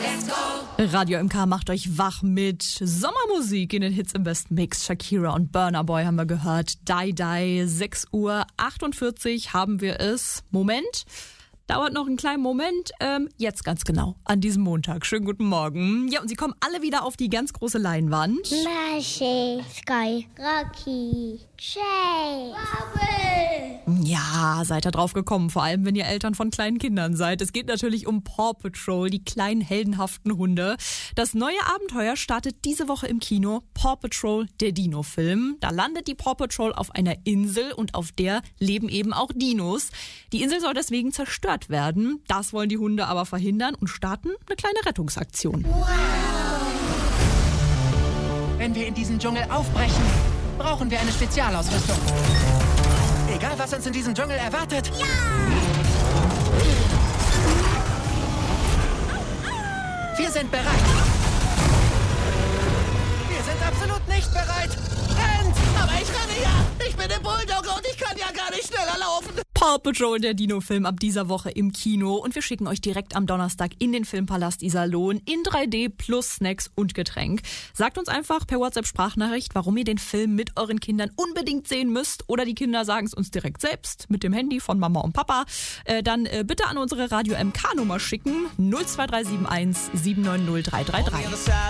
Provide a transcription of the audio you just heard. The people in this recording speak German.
Radio MK macht euch wach mit Sommermusik in den Hits im besten Mix. Shakira und Burna Boy haben wir gehört. Die 6:48 Uhr haben wir es. Moment. Dauert noch einen kleinen Moment. Jetzt ganz genau, an diesem Montag. Schönen guten Morgen. Ja, und sie kommen alle wieder auf die ganz große Leinwand. Mashi, Sky, Rocky, Shay, Bubble. Ja, seid ihr drauf gekommen, vor allem wenn ihr Eltern von kleinen Kindern seid. Es geht natürlich um Paw Patrol, die kleinen heldenhaften Hunde. Das neue Abenteuer startet diese Woche im Kino. Paw Patrol, der Dino-Film. Da landet die Paw Patrol auf einer Insel und auf der leben eben auch Dinos. Die Insel soll deswegen zerstört werden. Das wollen die Hunde aber verhindern und starten eine kleine Rettungsaktion. Wow. Wenn wir in diesen Dschungel aufbrechen, brauchen wir eine Spezialausrüstung. Egal, was uns in diesem Dschungel erwartet. Ja! Wir sind bereit. Wir sind absolut nicht bereit. Rennt! Aber ich renne ja! Ich bin der Bulldogger und ich kann ja gar nicht schneller laufen. Paw Patrol, der Dino-Film, ab dieser Woche im Kino. Und wir schicken euch direkt am Donnerstag in den Filmpalast Iserlohn in 3D plus Snacks und Getränk. Sagt uns einfach per WhatsApp-Sprachnachricht, warum ihr den Film mit euren Kindern unbedingt sehen müsst. Oder die Kinder sagen es uns direkt selbst mit dem Handy von Mama und Papa. Dann bitte an unsere Radio MK-Nummer schicken. 02371 790 333.